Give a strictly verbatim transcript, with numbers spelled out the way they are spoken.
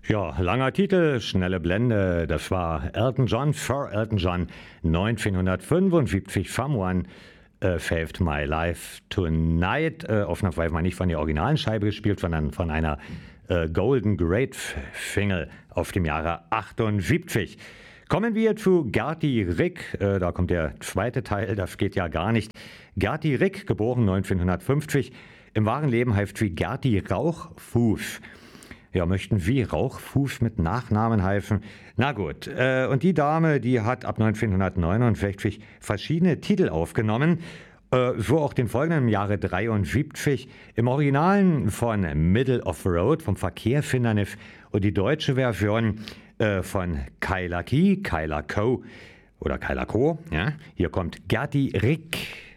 Ja, langer Titel, schnelle Blende. Das war Elton John für Elton John neunzehnhundertfünfundsiebzig. Someone äh, Saved My Life Tonight. Äh, Aufnahmsweise mal nicht von der originalen Scheibe gespielt, sondern von einer äh, Golden Great Single auf dem Jahre achtundsiebzig. Kommen wir zu Gerti Rick. Äh, da kommt der zweite Teil, das geht ja gar nicht. Gerti Rick, geboren neunzehnhundertfünfzig. Im wahren Leben heißt sie Gerti Rauchfuß. Ja, möchten Sie Rauchfuß mit Nachnamen heißen? Na gut, äh, und die Dame, die hat ab neunzehnhundertneunundsechzig verschiedene Titel aufgenommen, äh, so auch den folgenden im Jahre dreiundsiebzig, im Originalen von Middle of the Road, vom Verkehrshindernis, und die deutsche Version äh, von Kyla Key, Kyla Co. oder Kyla Co. Ja? Hier kommt Gerti Rick.